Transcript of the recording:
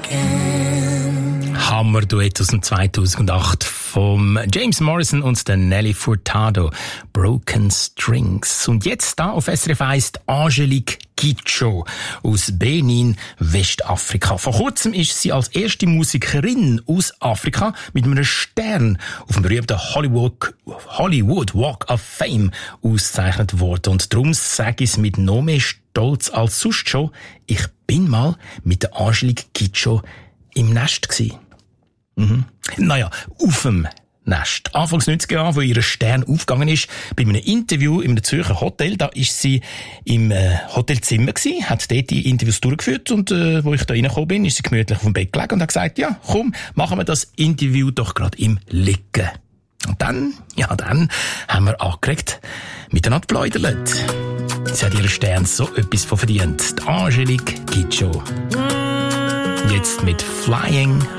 Hammer-Duett aus dem 2008 vom James Morrison und der Nelly Furtado, Broken Strings. Und jetzt da auf SRF 1 Angelique Kidjo aus Benin, Westafrika. Vor kurzem ist sie als erste Musikerin aus Afrika mit einem Stern auf dem berühmten Hollywood Walk of Fame ausgezeichnet worden. Und darum sage ich es mit noch mehr Stolz als sonst schon, ich bin mal mit der Angelique Kidjo im Nest gsi. Naja, auf dem Nest. Anfangs 90er Jahre, wo ihr Stern aufgegangen ist, bei einem Interview in einem Zürcher Hotel, da ist sie im Hotelzimmer gsi, hat dort die Interviews durchgeführt und wo ich da reingekommen bin, ist sie gemütlich auf dem Bett gelegen und hat gesagt, ja, komm, machen wir das Interview doch gerade im Liegen. Und dann haben wir angeregt miteinander geplaudert. Sie hat ihren Stern so etwas von verdient. Die Angelique Kidjo. Jetzt mit Flying